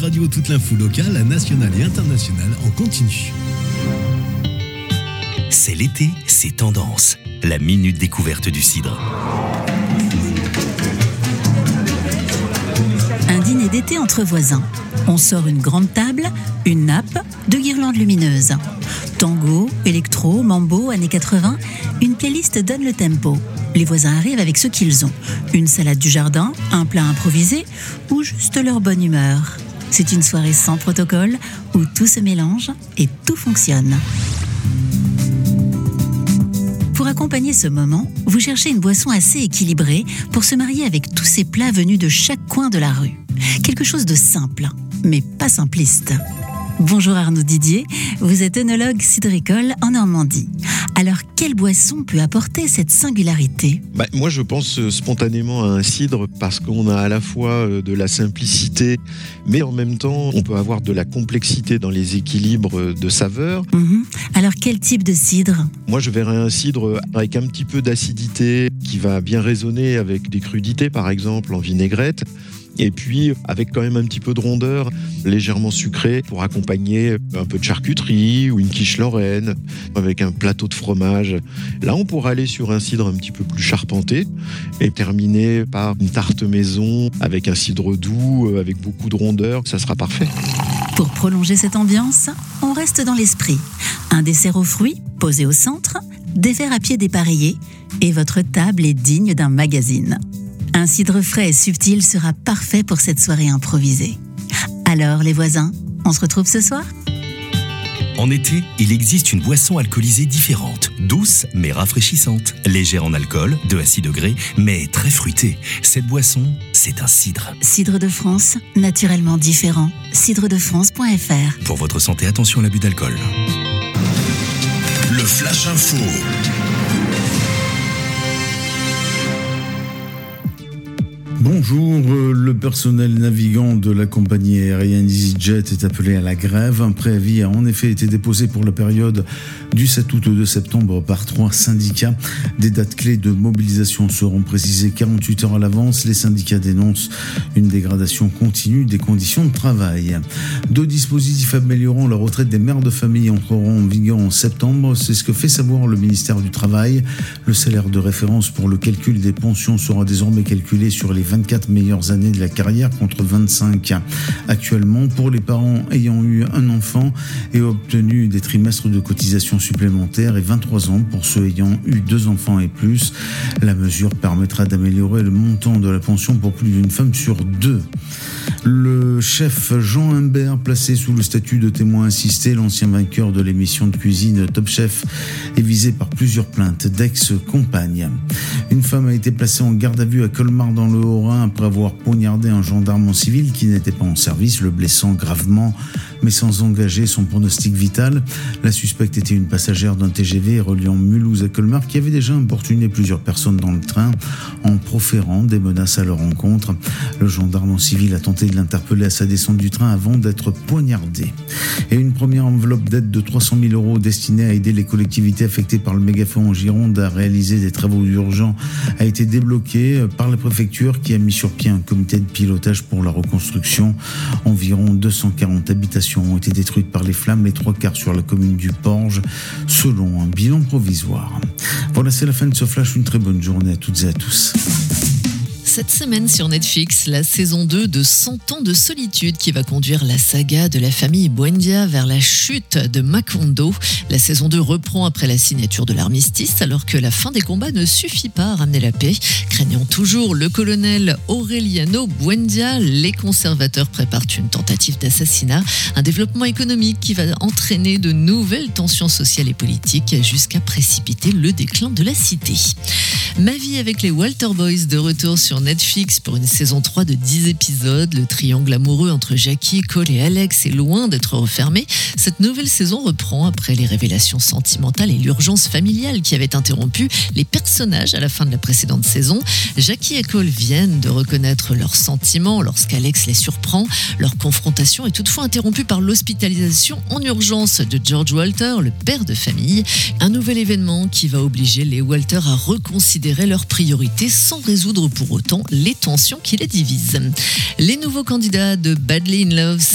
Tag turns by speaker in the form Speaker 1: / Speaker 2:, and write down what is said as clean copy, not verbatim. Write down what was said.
Speaker 1: Radio, toute l'info locale, nationale et internationale en continu.
Speaker 2: C'est l'été, c'est tendance. La minute découverte du cidre.
Speaker 3: Un dîner d'été entre voisins. On sort une grande table, une nappe, deux guirlandes lumineuses. Tango, électro, mambo, années 80, une playlist donne le tempo. Les voisins arrivent avec ce qu'ils ont. Une salade du jardin, un plat improvisé ou juste leur bonne humeur. C'est une soirée sans protocole où tout se mélange et tout fonctionne. Pour accompagner ce moment, vous cherchez une boisson assez équilibrée pour se marier avec tous ces plats venus de chaque coin de la rue. Quelque chose de simple, mais pas simpliste. Bonjour Arnaud Didier, vous êtes œnologue cidricole en Normandie. Alors, quelle boisson peut apporter cette singularité ?
Speaker 4: Moi, je pense spontanément à un cidre parce qu'on a à la fois de la simplicité, mais en même temps, on peut avoir de la complexité dans les équilibres de saveurs.
Speaker 3: Alors, quel type de cidre ?
Speaker 4: Moi, je verrais un cidre avec un petit peu d'acidité qui va bien résonner avec des crudités, par exemple, en vinaigrette. Et puis, avec quand même un petit peu de rondeur, légèrement sucré, pour accompagner un peu de charcuterie ou une quiche lorraine, avec un plateau de fromage. Là, on pourra aller sur un cidre un petit peu plus charpenté et terminer par une tarte maison avec un cidre doux, avec beaucoup de rondeur. Ça sera parfait.
Speaker 3: Pour prolonger cette ambiance, on reste dans l'esprit. Un dessert aux fruits, posé au centre, des verres à pied dépareillés, et votre table est digne d'un magazine. Un cidre frais et subtil sera parfait pour cette soirée improvisée. Alors, les voisins, on se retrouve ce soir ?
Speaker 2: En été, il existe une boisson alcoolisée différente, douce mais rafraîchissante, légère en alcool, de à 6 degrés, mais très fruitée. Cette boisson, c'est un cidre.
Speaker 3: Cidre de France, naturellement différent. cidredefrance.fr.
Speaker 2: Pour votre santé, attention à l'abus d'alcool.
Speaker 5: Le Flash Info.
Speaker 6: Bonjour, le personnel navigant de la compagnie aérienne EasyJet est appelé à la grève. Un préavis a en effet été déposé pour la période du 7 août au 2 septembre par 3 syndicats. Des dates clés de mobilisation seront précisées 48 heures à l'avance. Les syndicats dénoncent une dégradation continue des conditions de travail. 2 dispositifs améliorant la retraite des mères de famille entreront en vigueur en septembre. C'est ce que fait savoir le ministère du Travail. Le salaire de référence pour le calcul des pensions sera désormais calculé sur les 24 meilleures années de la carrière contre 25 actuellement pour les parents ayant eu un enfant et obtenu des trimestres de cotisation supplémentaires et 23 ans pour ceux ayant eu 2 enfants et plus. La mesure permettra d'améliorer le montant de la pension pour plus d'une femme sur 2. Le chef Jean Humbert, placé sous le statut de témoin assisté, l'ancien vainqueur de l'émission de cuisine Top Chef, est visé par plusieurs plaintes d'ex-compagnes. Une femme a été placée en garde à vue à Colmar dans le Haut-Rhin après avoir poignardé un gendarme en civil qui n'était pas en service, le blessant gravement mais sans engager son pronostic vital. La suspecte était une passagère d'un TGV reliant Mulhouse à Colmar qui avait déjà importuné plusieurs personnes dans le train en proférant des menaces à leur encontre. Le gendarme en civil a tenté de l'interpeller à sa descente du train avant d'être poignardé. Et une première enveloppe d'aide de 300 000 € destinée à aider les collectivités affectées par le méga-feu en Gironde à réaliser des travaux urgents a été débloquée par la préfecture qui a mis sur pied un comité de pilotage pour la reconstruction. Environ 240 habitations ont été détruites par les flammes, les 3/4 sur la commune du Porge, selon un bilan provisoire. Voilà, c'est la fin de ce flash. Une très bonne journée à toutes et à tous.
Speaker 7: Cette semaine sur Netflix, la saison 2 de 100 ans de solitude qui va conduire la saga de la famille Buendia vers la chute de Macondo. La saison 2 reprend après la signature de l'armistice alors que la fin des combats ne suffit pas à ramener la paix. Craignant toujours le colonel Aureliano Buendia, les conservateurs préparent une tentative d'assassinat, un développement économique qui va entraîner de nouvelles tensions sociales et politiques jusqu'à précipiter le déclin de la cité. Ma vie avec les Walter Boys de retour sur Netflix pour une saison 3 de 10 épisodes. Le triangle amoureux entre Jackie, Cole et Alex est loin d'être refermé. Cette nouvelle saison reprend après les révélations sentimentales et l'urgence familiale qui avait interrompu les personnages à la fin de la précédente saison. Jackie et Cole viennent de reconnaître leurs sentiments lorsqu'Alex les surprend. Leur confrontation est toutefois interrompue par l'hospitalisation en urgence de George Walter, le père de famille. Un nouvel événement qui va obliger les Walter à reconsidérer leurs priorités sans résoudre pour autant les tensions qui les divisent. Les nouveaux candidats de Badly in Love,